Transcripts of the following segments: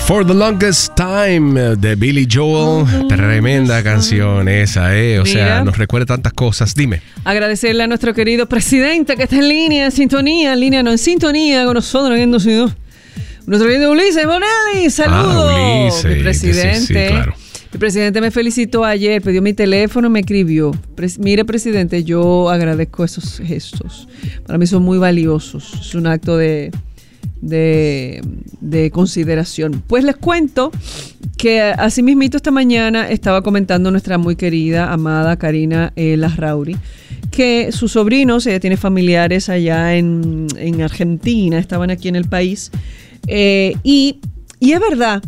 For the Longest Time de Billy Joel. Tremenda canción esa, O sea, nos recuerda tantas cosas. Dime. Agradecerle a nuestro querido presidente que está en línea, en sintonía con nosotros en 2. Nuestro querido Ulises Bonelli. Saludos. Ulises, mi presidente. Sí, claro. Mi presidente me felicitó ayer, pidió mi teléfono, me escribió. Mire, presidente, yo agradezco esos gestos. Para mí son muy valiosos. Es un acto de consideración. Pues les cuento que asimismito esta mañana estaba comentando nuestra muy querida, amada Karina Larrauri, que sus sobrinos, ella tiene familiares allá en Argentina, estaban aquí en el país, y es verdad,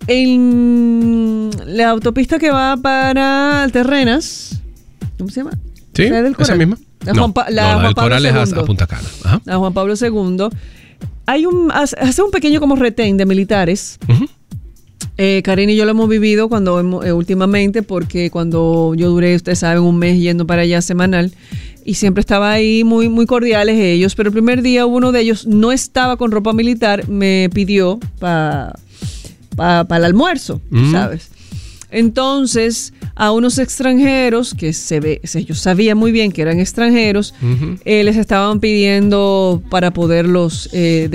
en la autopista que va para Terrenas, ¿cómo se llama? Sí, esa misma. La del Coral es a Punta Cana. Ajá. A Juan Pablo II. Hace un pequeño como retén de militares. Uh-huh. Karina y yo lo hemos vivido últimamente, porque cuando yo duré, ustedes saben, un mes yendo para allá semanal, y siempre estaba ahí muy, muy cordiales ellos, pero el primer día uno de ellos no estaba con ropa militar, me pidió para el almuerzo, ¿sabes? Entonces, a unos extranjeros, que ellos sabían muy bien que eran extranjeros, les estaban pidiendo para poderlos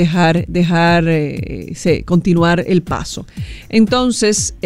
continuar el paso. Entonces,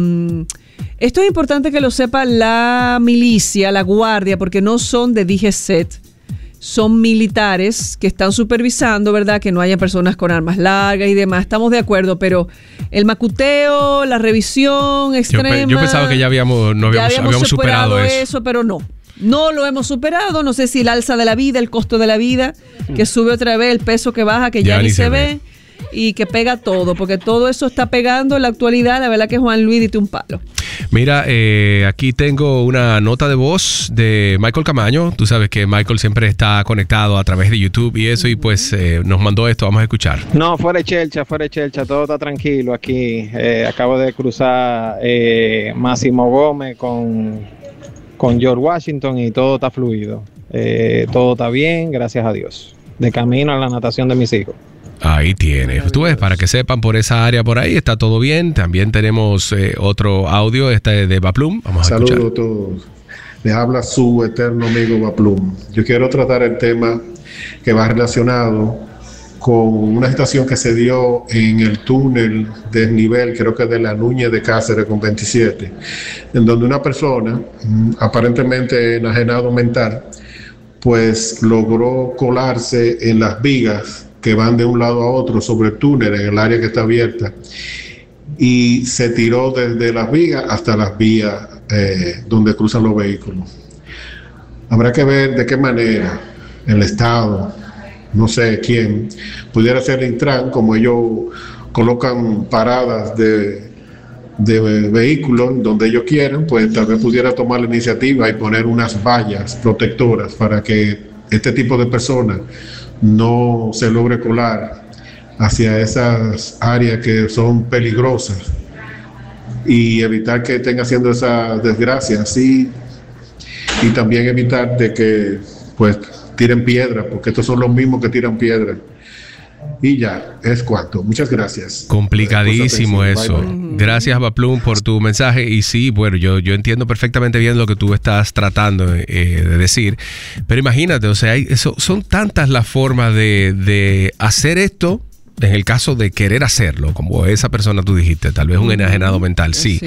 esto es importante que lo sepa la milicia, la guardia, porque no son de DGCET, son militares que están supervisando, ¿verdad? Que no haya personas con armas largas y demás. Estamos de acuerdo, pero el macuteo, la revisión extrema... Yo pensaba que ya habíamos superado eso, pero no. No lo hemos superado. No sé si el alza de la vida, el costo de la vida, que sube otra vez, el peso que baja, que ya ni se ve, y que pega todo, porque todo eso está pegando en la actualidad. La verdad que Juan Luis, dite un palo. Mira, aquí tengo una nota de voz de Michael Camaño. Tú sabes que Michael siempre está conectado a través de YouTube y eso, y pues nos mandó esto. Vamos a escuchar. No, fuera de chelcha, todo está tranquilo aquí. Acabo de cruzar Máximo Gómez con George Washington y todo está fluido. Todo está bien, gracias a Dios. De camino a la natación de mis hijos. Ahí tienes. Tú ves, para que sepan, por esa área por ahí está todo bien. También tenemos otro audio, de Baplum. Vamos a escuchar. Saludos a todos. Les habla su eterno amigo Baplum. Yo quiero tratar el tema que va relacionado con una situación que se dio en el túnel desnivel, creo que de la Núñez de Cáceres con 27, en donde una persona, aparentemente enajenado mental, pues logró colarse en las vigas que van de un lado a otro sobre el túnel en el área que está abierta, y se tiró desde las vigas hasta las vías donde cruzan los vehículos. Habrá que ver de qué manera el Estado, no sé quién, pudiera ser el Intran, como ellos colocan paradas de vehículos donde ellos quieran, pues tal vez pudiera tomar la iniciativa y poner unas vallas protectoras para que este tipo de personas no se logre colar hacia esas áreas que son peligrosas y evitar que estén haciendo esa desgracia así, y también evitar de que pues tiren piedras, porque estos son los mismos que tiran piedras. Y ya, es cuanto. Muchas gracias. Complicadísimo eso. Bye, bye. Gracias, Baplum, por tu mensaje. Y sí, bueno, yo entiendo perfectamente bien lo que tú estás tratando de decir. Pero imagínate, o sea, son tantas las formas de hacer esto. En el caso de querer hacerlo, como esa persona tú dijiste, tal vez un enajenado mental, sí.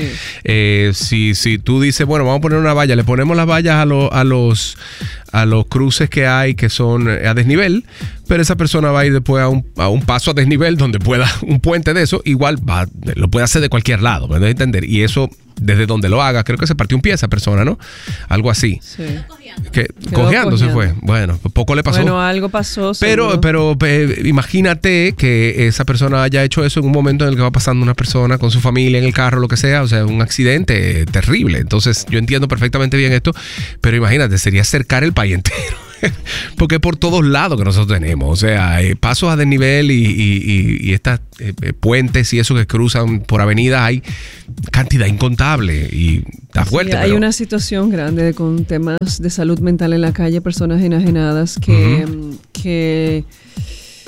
Si tú dices, bueno, vamos a poner una valla, le ponemos las vallas a los cruces que hay que son a desnivel, pero esa persona va a ir después a un paso a desnivel donde pueda un puente de eso, igual lo puede hacer de cualquier lado, ¿me das a entender? Y eso, desde donde lo haga, creo que se partió un pie esa persona, ¿no? Algo así. Sí. Cojeando se fue. Bueno, poco le pasó. Bueno, algo pasó. Pero imagínate que esa persona haya hecho eso en un momento en el que va pasando una persona con su familia en el carro, lo que sea, o sea, un accidente terrible. Entonces, yo entiendo perfectamente bien esto, pero imagínate, sería cercar el país entero. Porque es por todos lados que nosotros tenemos, o sea, pasos a desnivel y estas puentes y eso que cruzan por avenidas, hay cantidad incontable y está fuerte. Sí, hay una situación grande con temas de salud mental en la calle, personas enajenadas que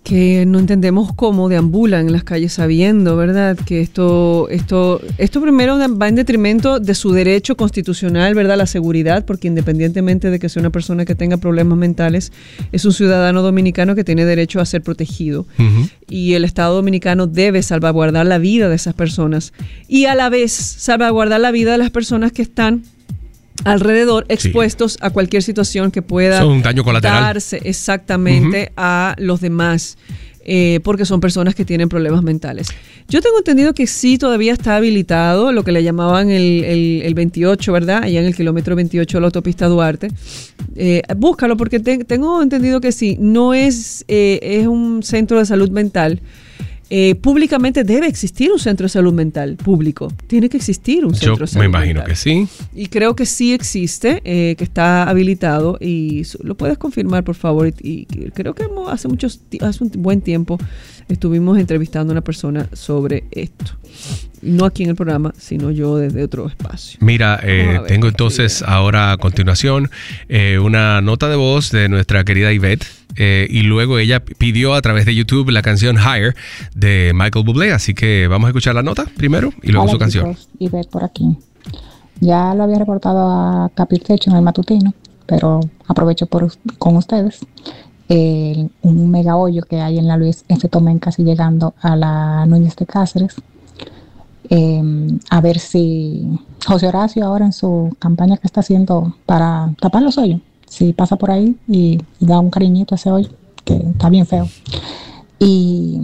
que no entendemos cómo deambulan en las calles sabiendo, ¿verdad? Que esto primero va en detrimento de su derecho constitucional, ¿verdad? La seguridad, porque independientemente de que sea una persona que tenga problemas mentales, es un ciudadano dominicano que tiene derecho a ser protegido. Uh-huh. Y el Estado dominicano debe salvaguardar la vida de esas personas y a la vez salvaguardar la vida de las personas que están alrededor expuestos a cualquier situación que pueda un daño colateral. Darse exactamente a los demás, porque son personas que tienen problemas mentales. Yo tengo entendido que sí todavía está habilitado lo que le llamaban el 28, ¿verdad? Allá en el kilómetro 28 de la autopista Duarte. Búscalo porque tengo entendido que sí. No es un centro de salud mental. Públicamente debe existir un centro de salud mental público. Tiene que existir un centro de salud mental. Yo me imagino que sí. Y creo que sí existe, que está habilitado y lo puedes confirmar, por favor. Y creo que hace un buen tiempo estuvimos entrevistando a una persona sobre esto. No aquí en el programa, sino yo desde otro espacio. Mira, tengo entonces ahora a continuación una nota de voz de nuestra querida Ivette. Y luego ella pidió a través de YouTube la canción Higher de Michael Bublé. Así que vamos a escuchar la nota primero y luego su canción. Ivette por aquí. Ya lo había reportado a Capirtecho en el matutino, pero aprovecho con ustedes. Un mega hoyo que hay en la Luis F. Tomé, casi llegando a la Núñez de Cáceres. A ver si José Horacio ahora en su campaña que está haciendo para tapar los hoyos, si pasa por ahí y da un cariñito a ese hoyo, que está bien feo. Y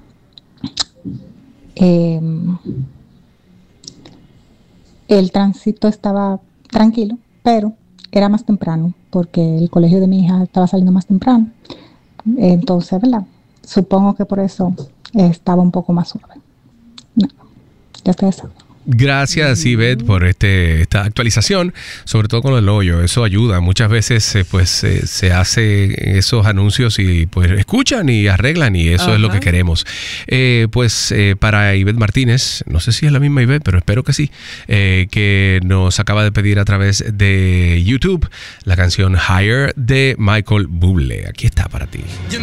el tránsito estaba tranquilo, pero era más temprano, porque el colegio de mi hija estaba saliendo más temprano. Entonces, ¿verdad? Supongo que por eso estaba un poco más suave. No, ya ustedes saben. Gracias, Ivette, por esta actualización, sobre todo con el hoyo. Eso ayuda. Muchas veces se hace esos anuncios y pues escuchan y arreglan y eso es lo que queremos. Para Ivette Martínez, no sé si es la misma Ivette, pero espero que sí, que nos acaba de pedir a través de YouTube la canción Higher de Michael Bublé. Aquí está para ti.